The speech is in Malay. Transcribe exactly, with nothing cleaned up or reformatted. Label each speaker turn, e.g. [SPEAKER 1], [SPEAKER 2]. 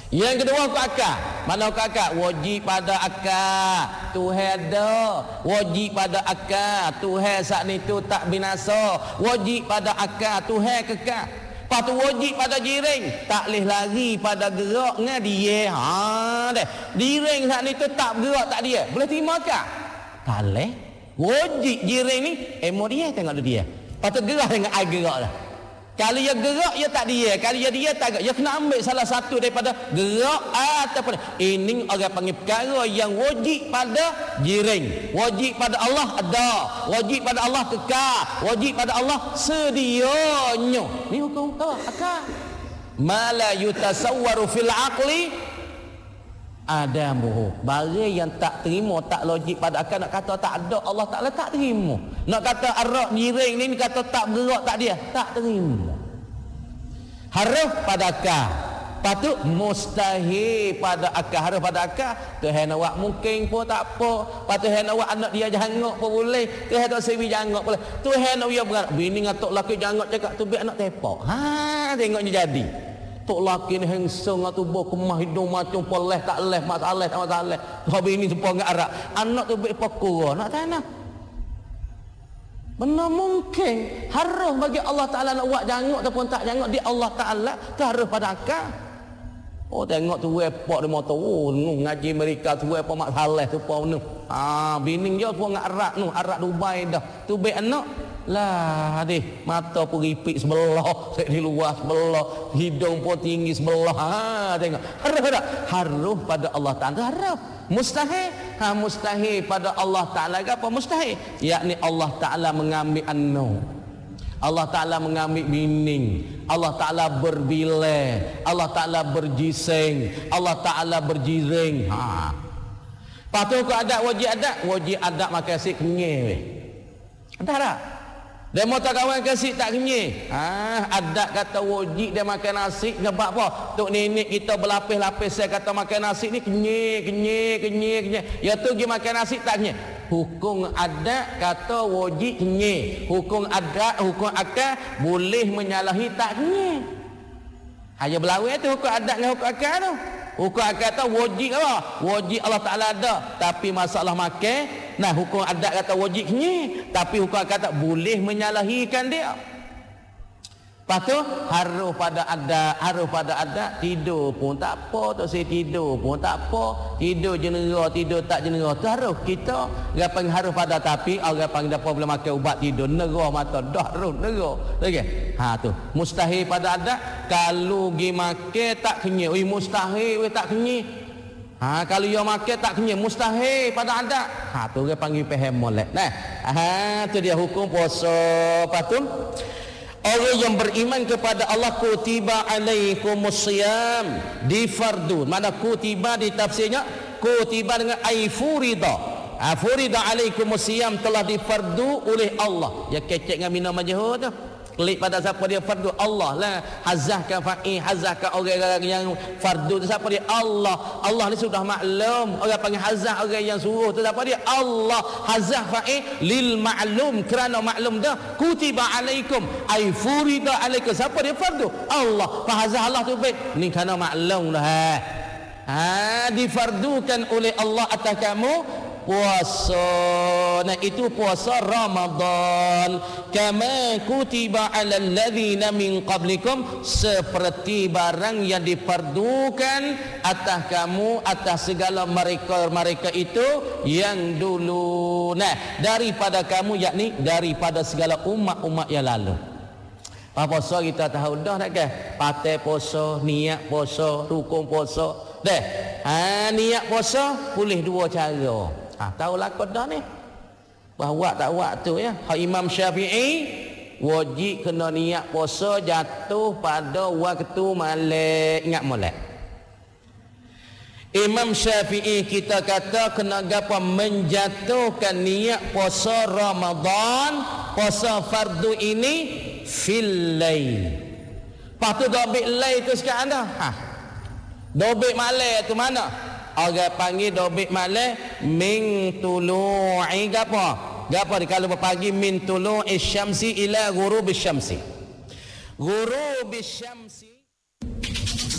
[SPEAKER 1] Yang kedua hukum akal. Mana hukum akal? Wajib pada akal Tuhan ada. Wajib pada akal Tuhan saat ni tu tak binasa. Wajib pada akal Tuhan kekal. Lepas tu wajib pada jiring, tak boleh lari pada gerak dengan dia. Ha deh. Jiring saat ni tu tak bergerak tak dia. Boleh terima akal? Tak boleh. Wajib jiring ni emo dia tengok dia. Lepas tu gerak dengan ai gerak lah. Kalau dia gerak, dia tak dia. Kalau dia dia tak gerak. Dia kena ambil salah satu daripada gerak ataupun ini orang panggil perkara yang wajib pada jiring. Wajib pada Allah ada. Wajib pada Allah kekal. Wajib pada Allah sedianya. Ni hukum apa? Akal. Ma la yutasawwaru fil aqli adamuhu. Barang yang tak terima, tak logik pada akal, nak kata tak ada Allah Ta'ala tak terima. Nak kata arak jiring ni, ni kata tak bergerak tak dia, tak terima. Harus pada akal. Lepas tu mustahil pada akal. Harus pada akal. Tuhan awak mungkin pun tak apa. Lepas tu Tuhan awak anak dia jangok pun boleh. Tuhan tak sebi jangok boleh. Tuhan awak dia beranak bini ngatok laki jangok cakap tu biar anak tepak. Ha tengoknya jadi. Tok laki ni hengseng atau buah kemah hidung macam poleh tak leh masalah tak masalah. Hobi ini semua enggak arak. Anak tu baik pakura nak tanah. Benar mungkin harus bagi Allah Taala nak buat jangok ataupun tak jangok dia Allah Taala tu harus pada akal. Oh tengok tu wepak dia motor oh ngaji mereka tu apa masalah tu apa nu. Ah bini dia tu enggak arak nu arak Dubai dah. Tu baik anak lah deh mata pun ripik sebelah di luar sebelah hidung pun tinggi sebelah ha tengok harus tak harus pada Allah Taala harus mustahil ha mustahil pada Allah Taala apa mustahil yakni Allah Taala mengambil anu Allah Taala mengambil bining Allah Taala berbilai Allah Taala berjising Allah Taala berjiring ha patut kau adat wajib adat wajib adat makan nasi kenyai weh ada tak demo tak kawan kasih tak kenyai. Ah, adat kata wajib dia makan nasi sebab apa? Tok nenek kita berlapis-lapis saya kata makan nasi ni kenyai, kenyai, kenyai, kenyai. Ya tu pergi makan nasi tak kenyai. Hukum adat kata wajib kenyai. Hukum adat, hukum akal boleh menyalahi tak kenyai. Hanya berlawan tu hukum adat dengan hukum akal tu. Hukum akal tu wajib apa? Wajib Allah Taala ada, tapi masalah makan nah hukum adat kata wajib ni tapi hukum akal tak boleh menyalahikan dia. Lepas tu harus pada adat harus pada adat tidur pun tak apa tak saya tidur pun tak apa tidur jenera tidur tak jenera tu harus kita orang panggil harus pada tapi orang panggil apa boleh makan ubat tidur nera mata dah harus nera okey ha tu mustahil pada adat kalau gi makan tak kenyai oi mustahil we tak kenyai. Ha kalau dia makan tak kenyai mustahil pada adat. Ha tu orang panggil faham molek. Nah, ha tu dia hukum puasa. Lepas tu orang yang beriman kepada Allah kutiba alaikumusiyam di fardu. Mana kutiba di tafsirnya kutiba dengan ai furida. Ha furida alaikumusiyam telah difardu oleh Allah. Ya kecek dengan minum majhud tu. Klik pada siapa dia fardu Allah lah hazahkan fa'ih hazahkan orang yang fardu tu siapa dia Allah Allah ni sudah maklum orang panggil hazah orang yang suruh tu siapa dia Allah hazah fa'ih lil ma'lum kerana maklum dah kutiba alaikum ay furida alaikum siapa dia fardu Allah fahazah Allah tu baik ni kerana maklum dah ha difardukan oleh Allah atas kamu puasa. Nah itu puasa Ramadan kama kutiba alal ladzina min qablikum seperti barang yang diperdukan atas kamu atas segala mereka-mereka itu yang dulu nah daripada kamu yakni daripada segala umat-umat yang lalu. Apa puasa kita tahu dah tak ke? Patai puasa, niat puasa, rukun puasa. Deh. Ha niat puasa boleh dua cara. Ha tahu lah kau dah ni. Bahawa tak waktu ya. Ha Imam Syafi'i wajib kena niat puasa jatuh pada waktu malam. Ingat molek. Imam Syafi'i kita kata kena gapo menjatuhkan niat puasa Ramadan, puasa fardu ini fil lail. Lepas tu dobik lail tu sekarang dah. Ha. Dobik malam tu mana? Orang panggil dobik malam min tulu'i gapo? Gapo kalau pagi min tulu'i syamsi ila ghurubis syamsi. Ghurubis syamsi